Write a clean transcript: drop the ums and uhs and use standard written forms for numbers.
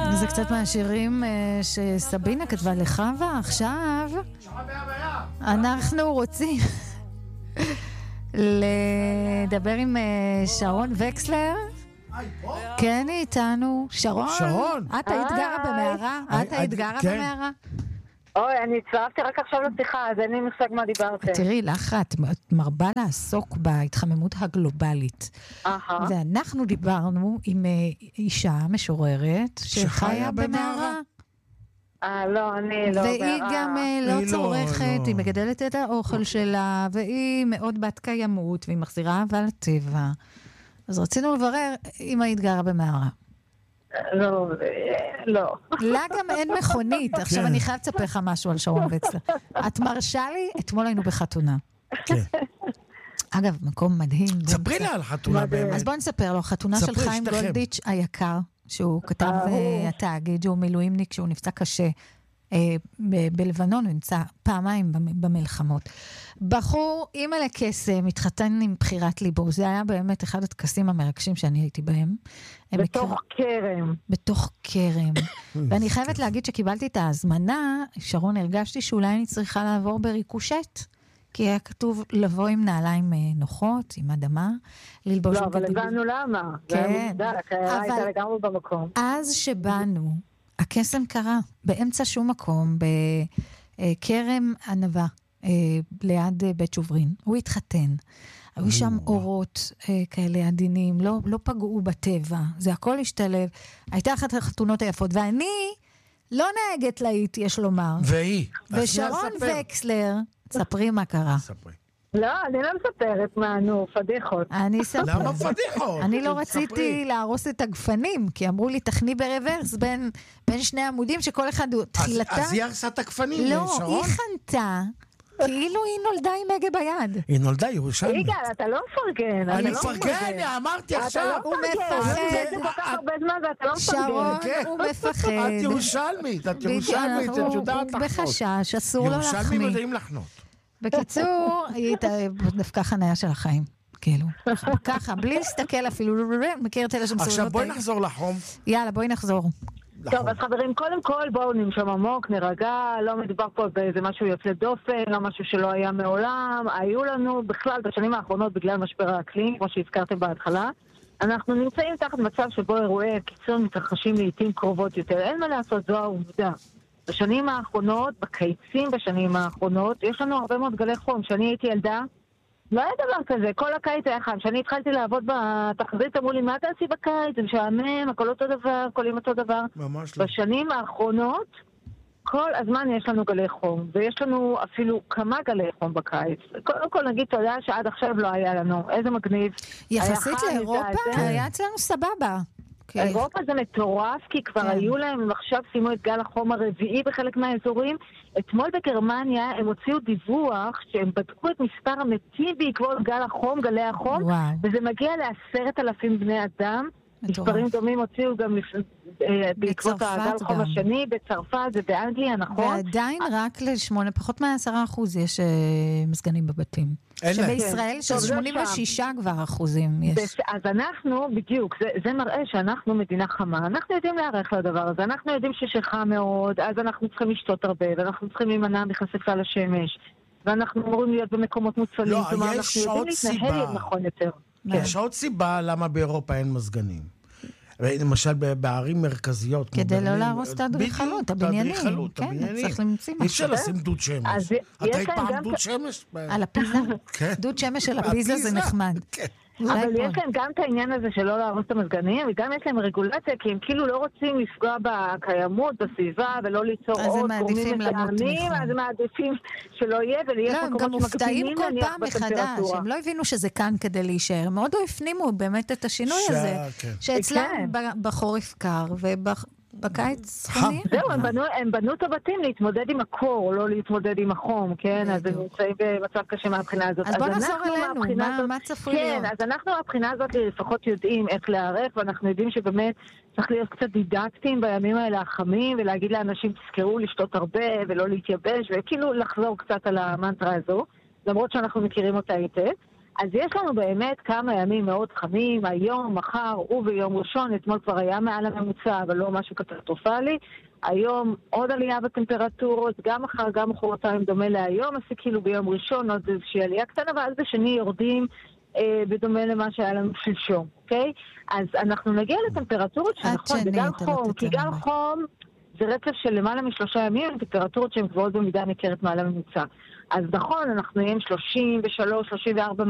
זה קצת מהשירים שסבינה כתבה לחווה. עכשיו אנחנו רוצים לדבר עם שרון וקסלר. כן, איתנו. שרון, את היית גרה במערה? את היית גרה במערה? אוי, אני הצטרפתי רק עכשיו לשיחה, אז אין לי מושג מה דיברתם. תראי, לך את מרבה לעסוק בהתחממות הגלובלית. ואנחנו דיברנו עם אישה משוררת שחיה במערה. לא, אני לא. והיא גם לא צורכת, היא מגדלת את האוכל שלה, והיא מאוד בת קיימות, והיא מחזירה אהבה לטבע. אז רצינו לברר אם היית גרה במערה. לא. לה גם אין מכונית. עכשיו אני חייבת לספר לך משהו על שרון וקסלר. את מרשה לי? אתמול היינו בחתונה. אגב, מקום מדהים. ספרי לה על חתונה באמת. אז בואו נספר לו, חתונה של חיים גולדיץ' היקר, שהוא כתב התאגיד, שהוא מילואימניק, שהוא נפצע קשה בלבנון, הוא נמצא פעמיים במלחמות. בחור אימא לקסם, מתחתן עם בחירת ליבו, זה היה באמת אחד הטקסים המרגשים שאני הייתי בהם. בתוך קרם. בתוך קרם. ואני חייבת להגיד שקיבלתי את ההזמנה, שרון, הרגשתי שאולי אני צריכה לעבור בריקושט, כי היה כתוב לבוא עם נעליים נוחות, עם אדמה, ללבוש... לא, אבל הבנו למה. כן. הייתה לגמרי במקום. אז שבאנו, הקסם קרה באמצע שום מקום, בקרם ענבה, ליד בית שוברין. הוא התחתן. היו שם אורות כאלה עדינים, לא פגעו בטבע. זה הכל השתלב. הייתה אחת החתונות היפות, ואני לא נהגת להיט, יש לומר. והיא. ושרון וקסלר, ספרי מה קרה. ספרי. לא, אני לא מספרת מה, נו, פדיחות. אני אספר. למה פדיחות? אני לא רציתי להרוס את הגפנים, כי אמרו לי, תכני ברוורס בין שני עמודים, שכל אחד הוא תחילתה. אז היא הרסה את הגפנים, שרון? לא, היא חנתה, כאילו היא נולדה עם הגה ביד. היא נולדה ירושלמית. יגאל, אתה לא מפרגן. אני מפרגן, אמרתי עכשיו. הוא מפחד. זה כל כך הרבה זמן ואתה לא מפרגן. שרון, הוא מפחד. את ירושלמית, את יודעת לחנות. בחשש, אסור לו להחמיא. ירושלמים יודעים לחנות. בקיצור, היא דווקא חניה של החיים. כאילו, ככה, בלי להסתכל אפילו, מכיר את אלה שמסורות. עכשיו בואי נחזור לחום. יאללה, בואי נחזור. טוב, אז חברים, קודם כל בואו ננשום עמוק, נרגע, לא מדובר פה באיזה משהו יוצא דופן, לא משהו שלא היה מעולם. היו לנו בכלל בשנים האחרונות בגלל משבר האקלים, כמו שהזכרתם בהתחלה, אנחנו נמצאים תחת מצב שבו אירועי קיצון מתרחשים לעתים קרובות יותר. אין מה לעשות, זו העובדה. בשנים האחרונות, בקיצים בשנים האחרונות, יש לנו הרבה מאוד גלי חום. כשאני הייתי ילדה, לא היה דבר כזה, כל הקיץ היה חם. כשאני התחלתי לעבוד בתחזית, אמרו לי, מה תעשי בקיץ? זה משעמם, הכל אותו דבר, קולים אותו דבר. ממש לא. בשנים האחרונות, כל הזמן יש לנו גלי חום, ויש לנו אפילו כמה גלי חום בקיץ. קודם כל נגיד תודה שעד עכשיו לא היה לנו. איזה מגניב. יחסית לאירופה, היה אצלנו סבבה. אירופה זה מטורף, כי כבר היו להם, הם עכשיו שימו את גל החום הרביעי בחלק מהאזורים. אתמול בגרמניה הם הוציאו דיווח שהם בדקו את מספר המתים בעקבות גל החום, גלי החום, וזה מגיע ל10,000 בני אדם. מספרים דומים הוציאו גם בעקבות הגל החום השני, בצרפת ובאנגליה, נכון? ועדיין רק פחות מ10% יש מזגנים בבתים. שבישראל של 86 כבר אחוזים יש. אז אנחנו, בדיוק, זה מראה שאנחנו מדינה חמה, אנחנו יודעים להיערך לדבר הזה, אנחנו יודעים שחם מאוד, אז אנחנו צריכים לשתות הרבה, ואנחנו צריכים להימנע מחשיפה לשמש, ואנחנו אמורים להיות במקומות מוצלים, לא, יש עוד סיבה. נכון יותר. יש עוד סיבה למה באירופה אין מזגנים. למשל בערים מרכזיות. כדי לא להרוס את האדריכלות, הבניינים. כן, צריך למצוא. אי אפשר לשים דוד שמש. את ראית פעם דוד שמש? על הפיזה? דוד שמש של הפיזה זה נחמד. אבל יש להם גם את העניין הזה שלא להרוס את המזגנים, וגם יש להם רגולציה, כי הם כאילו לא רוצים לפגוע בקיימות, בסביבה, ולא ליצור עוד גורמים מסוימים, אז הם מעדיפים שלא יהיה, ולהיות מקומות שמקטינים נניח בטמפרטורה. הם לא הבינו שזה כאן כדי להישאר, הם עוד לא הפנימו באמת את השינוי הזה, שאצלם בחורף קר בקיץ חמי. זהו, הם בנו את הבתים להתמודד עם הקור, לא להתמודד עם החום, כן? אז הם נמצאים במצב קשה מהבחינה הזאת. אז בוא נחזור אלינו, מה צפוי להיות? כן, אז אנחנו מהבחינה הזאת לפחות יודעים איך להיערך, ואנחנו יודעים שבאמת צריך להיות קצת דידקטיים בימים האלה החמים, ולהגיד לאנשים תזכרו לשתות הרבה ולא להתייבש, וכאילו לחזור קצת על המנטרה הזו, למרות שאנחנו מכירים אותה היטב. אז יש לנו באמת כמה ימים מאוד חמים, היום, מחר וביום ראשון, אתמול כבר היה מעל הממוצע, אבל לא משהו קטסטרופלי. היום עוד עלייה בטמפרטורות, גם מחר, גם מחרתיים דומה להיום, אז כאילו ביום ראשון עוד איזושהי עלייה קטנה, ואז בשני יורדים בדומה למה שהיה לנו שלשום, אוקיי? אז אנחנו נגיע לטמפרטורות שנכון, בגלל חום, כי גל חום זה רצף של למעלה מ3 ימים, טמפרטורות שהן גבוהות במידה ניכרת מעל הממוצע. אז נכון, אנחנו נהיה עם 33, 34